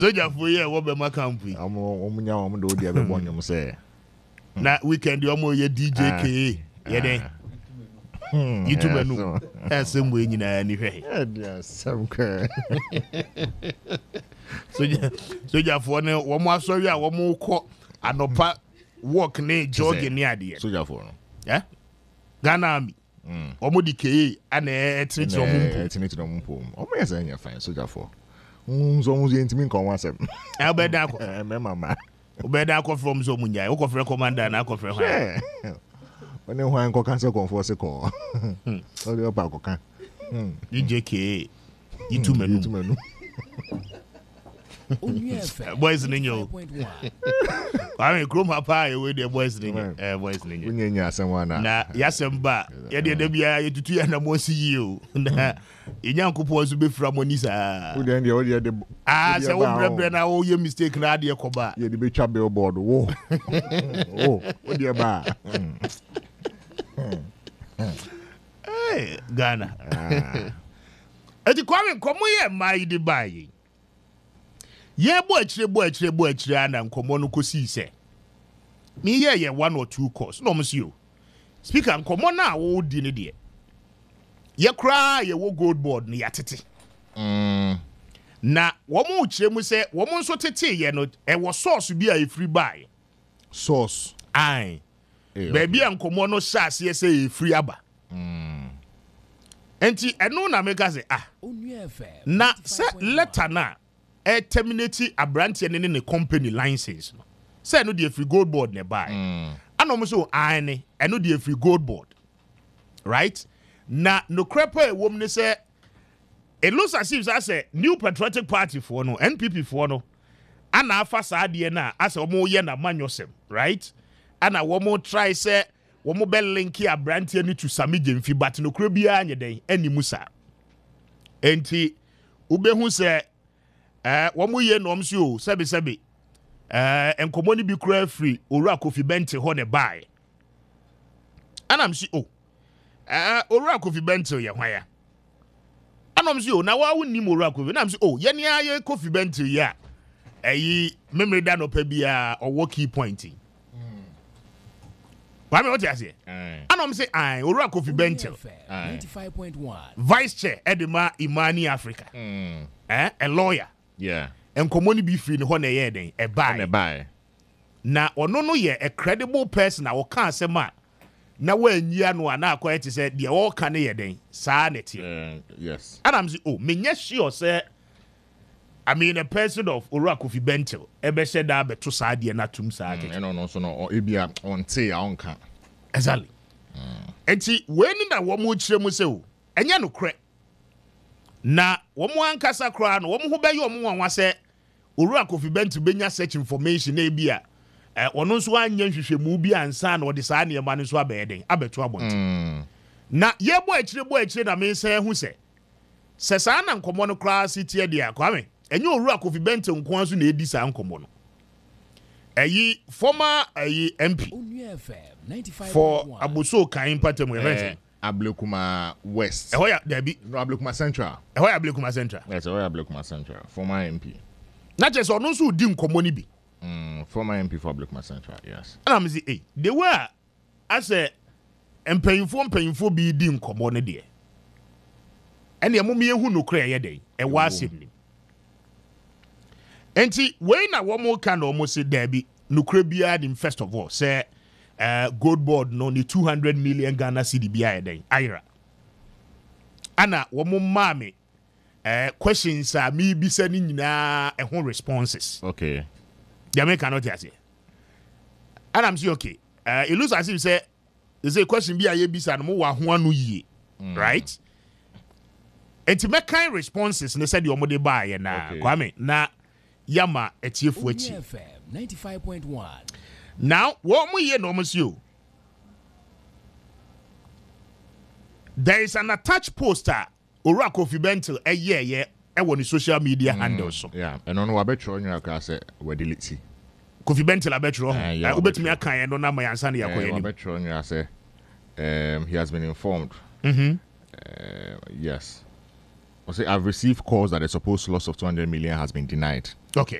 Soja for ye wo be makampu. Omunya wo do dia be bonyum say. Na weekend yo mo ye DJ KA. Ye den. YouTube menu. Asem we nyina ni hwe. Yeah, some ka. Soja for ne wo mo asori a wo mo kọ anopa walk ne jogging ni ade. Soja for no. Yeah? Ghana Army. Omo di KA ana etiniti omumpo. Etiniti omumpo. Omo yesa nya fine soja for. So mu ntimi nko wasem. Abeda ko. Me mama. Obeda ko from so munya. Wo ko frɛ commander na ko frɛ hwan. One hwan ko kan se konfo se ko. O de opa ko kan. DJ KA. Itu menu. Boys ninyo. I mean Chrome pa e we the boys ninyo. Boys ninyo. Unyenya asem na. Na yasem ba ye de bia ye tutu ya na mo si yi o. Na Inyankopon so be fra moni sa. Wo de de se wo brebre na wo ye mistake na de koba. Ye de be twa billboard wo. Oh, wo de ba. Hey, Ghana. Eti kwame komo ye mai de bai. Ye bo achire ana nkomo no kosi se. Me ye 1 or 2 course. No monsieur. Speaker nkomo na wo di ne de. Ye kra ye wo gold board ne yatete. Na wo mo chire mu se wo mo nso tete ye no e wo source bi a e free buy. Source. Ai. Baby ankomo no shase ye say e free aba. Enti eno na meka se na se letter na e terminate abrante ne company license no. Say no the free gold board ne buy. Anom so ane eno the free gold board. Right? Na no crepa e wom ne say it looks as if say New Patriotic Party for no NPP for no ana afa sa de na ase omo ye na manyosem, right? Ana womo try say womo be linki abrante ni to Sami Jemfi but no kro bia anye den animu sa. Enti ubehu say womo ye no msi o sebe enkomo ni bi kra free Owura Kofi Bente ho ne buy. Ana msi o Owura Kofi Bente ye hwan ya. Ana msi o na wa woni mo Owura Kofi na msi o ye ne aye Kofi Bente ya. Eyi memory da no pa bia owo key point. Why me what you say? Anom say Owura Kofi Bente 95.1 Vice Chair Edema Imani Africa. A lawyer. Yeah. Enkomo ni bi free ne ho na ye den e buy. Na ono no ye a credible person na wo kan asema na wa anyia no ana akwa eti say de wo kan ye den sa neti. Yes. And I'm say oh menye sure say I mean a person of Owura Kofi Bente ebe she da beto sa de na tum sa ake. No so no ebia onte a onka. Exactly. Enti when na wo mo kire mu say o enya no kre. Na wo mo ankasa kra no wo mo ho be ye wo mo wanwa say Owura Kofi Bente benya search information na ebia ono nso anya nhwehwemu bi ansa na odi saa ne ma nso abeden abeto abonte. Na ye bo akire na me say hu say saa na nkomo no kra sitie dia kwame enye Owura Kofi Bente nko anso na edi saa nkomo no. Eyi former MP for Abuso kan patem we Ablekuma West. Ehoya Debi. No, Ablekuma Central. Ehoya Ablekuma Central. Yes, Ehoya Ablekuma Central. Former MP. Na je so no so di nkomo ni bi. Former MP for Ablekuma Central, yes. And I'm say, they were as a mpanyimfo bi di nkomo ne de. And ye mumie hu no kra ye den. E wa asem ni. Enti we na wo mo kan no mo se Debi no kra bia di first of all say gold board no ni 200 million Ghana cedi bia den Ira. Ana wo mo mame questions are me bisa ni nyina e ho responses. Okay. The American cannot say. And I'm saying okay. It looks as if say there's a question be a bisa no mo wa ho anu yie. Right? And to make kind responses they said you mo dey buy na kwame na yama etiefu achi. 95.1 Now, what we hear no monsieur. There is an attached poster Owura Kofi Bente e won social media handles so. Yeah, and on wa betro nyaka ka say we delete. Kofi Bente la betro ho. Obetumi aka ye no na ma yansa na yakoye ni. Betro nyaka say he has been informed. Yes. I say I've received calls that a supposed loss of 200 million has been denied. Okay.